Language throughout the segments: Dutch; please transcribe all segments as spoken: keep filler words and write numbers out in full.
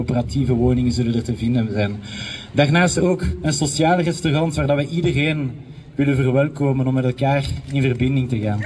coöperatieve woningen zullen er te vinden zijn. Daarnaast ook een sociaal restaurant waar dat we iedereen willen verwelkomen om met elkaar in verbinding te gaan.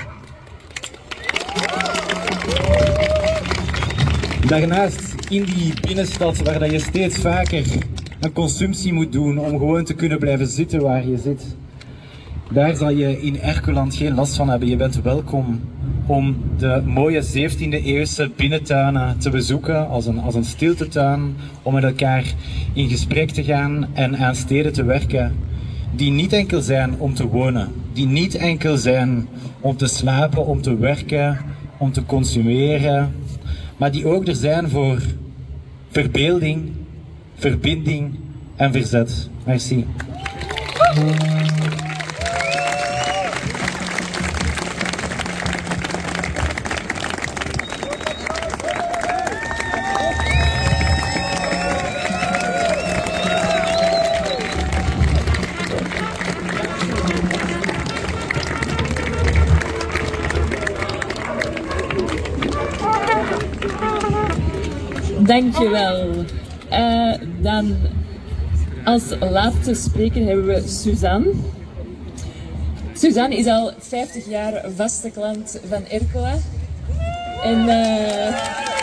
Daarnaast in die binnenstad waar dat je steeds vaker een consumptie moet doen om gewoon te kunnen blijven zitten waar je zit. Daar zal je in Erkeland geen last van hebben. Je bent welkom om de mooie zeventiende eeuwse binnentuinen te bezoeken als een, als een stiltetuin, om met elkaar in gesprek te gaan en aan steden te werken die niet enkel zijn om te wonen, die niet enkel zijn om te slapen, om te werken, om te consumeren, maar die ook er zijn voor verbeelding, verbinding en verzet. Merci. Dankjewel. Uh, dan als laatste spreker hebben we Suzanne. Suzanne is al vijftig jaar vaste klant van Ercola. En uh,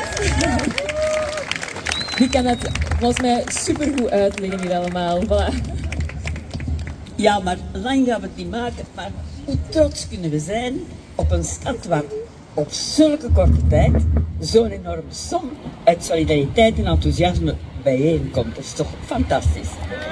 die kan het volgens mij supergoed uitleggen hier allemaal. Voilà. Ja, maar lang gaan we het niet maken. Maar hoe trots kunnen we zijn op een stad waar op zulke korte tijd zo'n enorme som uit solidariteit en enthousiasme bijeenkomt. Dat is toch fantastisch.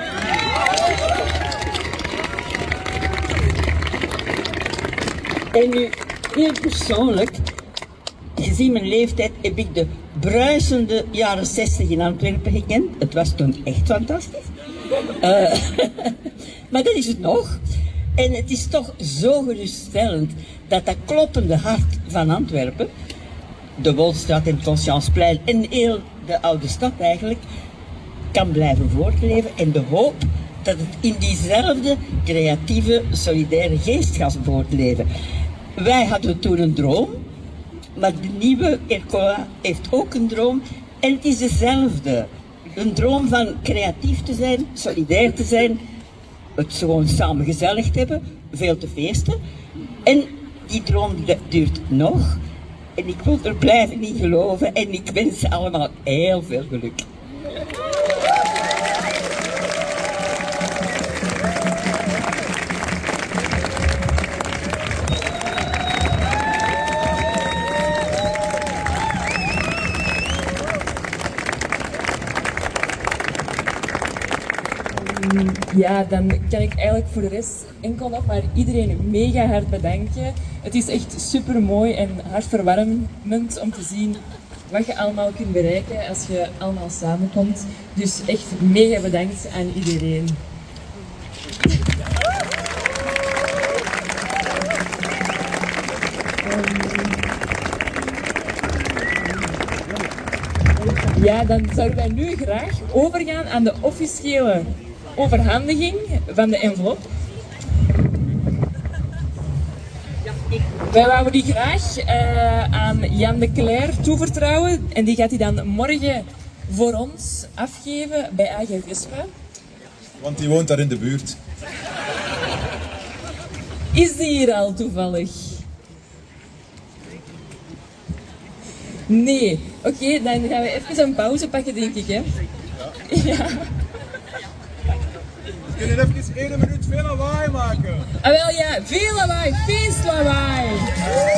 En nu, heel persoonlijk, gezien mijn leeftijd, heb ik de bruisende jaren zestig in Antwerpen gekend. Het was toen echt fantastisch. Uh, maar dat is het nog. En het is toch zo geruststellend dat dat kloppende hart van Antwerpen, de Wolstraat en het Conscienceplein en heel de oude stad eigenlijk, kan blijven voortleven. En de hoop dat het in diezelfde creatieve, solidaire geest gaat voortleven. Wij hadden toen een droom, maar de nieuwe Ercola heeft ook een droom. En het is dezelfde. Een droom van creatief te zijn, solidair te zijn, het gewoon samen gezellig te hebben, veel te feesten. En die droom duurt nog. En ik wil er blijven in geloven en ik wens ze allemaal heel veel geluk. Ja, dan kan ik eigenlijk voor de rest enkel nog maar iedereen mega hard bedanken. Het is echt super mooi en hartverwarmend om te zien wat je allemaal kunt bereiken als je allemaal samenkomt. Dus echt mega bedankt aan iedereen. Ja, dan zouden wij nu graag overgaan aan de officiële overhandiging van de envelop. Wij wouden die graag uh, aan Jan de Cler toevertrouwen en die gaat hij dan morgen voor ons afgeven bij A G Vespa. Want die woont daar in de buurt. Is die hier al toevallig? Nee. Oké, okay, dan gaan we even een pauze pakken, denk ik, hè? Ja. Ja. We kunnen even één minuut veel lawaai maken. Ah wel ja, veel lawaai, feestlawaai!